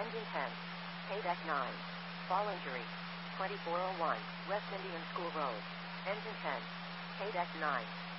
Engine 10. Paydeck 9. Fall injury. 2401 West Indian School Road. Engine 10. Paydeck 9.